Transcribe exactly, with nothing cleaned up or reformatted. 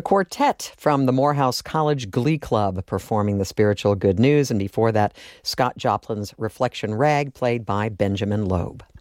quartet from the Morehouse College Glee Club performing the spiritual Good News. And before that, Scott Joplin's Reflection Rag, played by Benjamin Loeb.